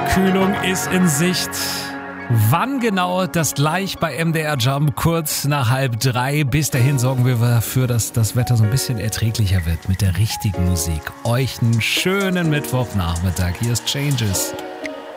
Abkühlung ist in Sicht. Wann genau, das gleich bei MDR Jump kurz nach 2:30. Bis dahin sorgen wir dafür, dass das Wetter so ein bisschen erträglicher wird mit der richtigen Musik. Euch einen schönen Mittwochnachmittag. Hier ist Changes.